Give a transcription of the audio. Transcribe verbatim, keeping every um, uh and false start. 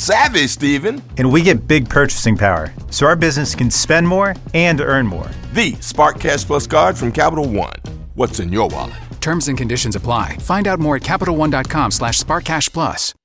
savvy, Steven. And we get big purchasing power, so our business can spend more and earn more. The Spark Cash Plus card from Capital One. What's in your wallet? Terms and conditions apply. Find out more at CapitalOne.com slash SparkCashPlus.